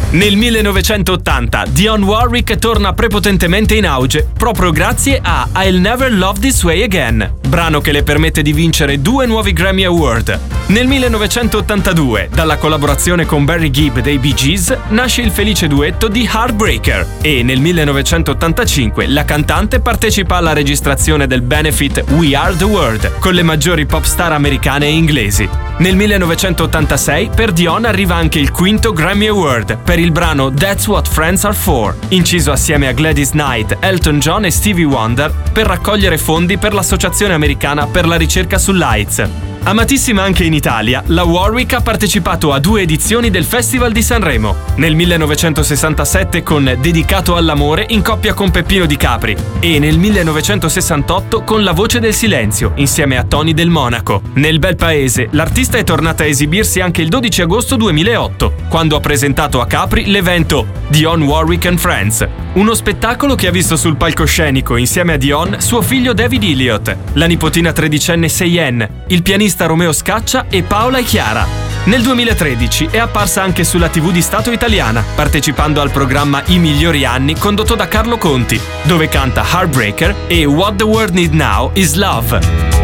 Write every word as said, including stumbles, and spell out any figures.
Nel millenovecentottanta Dionne Warwick torna prepotentemente in auge proprio grazie a I'll Never Love This Way Again, brano che le permette di vincere due nuovi Grammy Award. Nel millenovecentottantadue, dalla collaborazione con Barry Gibb dei Bee Gees, nasce il felice duetto di Heartbreaker e nel millenovecentottantacinque la cantante partecipa alla registrazione del benefit We Are The World con le maggiori pop star americane e inglesi. Nel millenovecentottantasei per Dionne arriva anche il quinto Grammy Award per il brano That's What Friends Are For, inciso assieme a Gladys Knight, Elton John e Stevie Wonder per raccogliere fondi per l'Associazione Americana per la Ricerca sull'AIDS. Amatissima anche in Italia, la Warwick ha partecipato a due edizioni del Festival di Sanremo, nel millenovecentosessantasette con Dedicato all'amore in coppia con Peppino Di Capri e nel millenovecentosessantotto con La voce del silenzio insieme a Tony Del Monaco. Nel bel paese, l'artista è tornata a esibirsi anche il dodici agosto duemilaotto, quando ha presentato a Capri l'evento Dionne Warwick and Friends, uno spettacolo che ha visto sul palcoscenico insieme a Dionne suo figlio David Elliott, la nipotina tredicenne Cheyenne, il pianista Romeo Scaccia e Paola e Chiara. Nel duemilatredici è apparsa anche sulla tivù di Stato italiana, partecipando al programma I migliori anni condotto da Carlo Conti, dove canta Heartbreaker e What the World Needs Now is Love.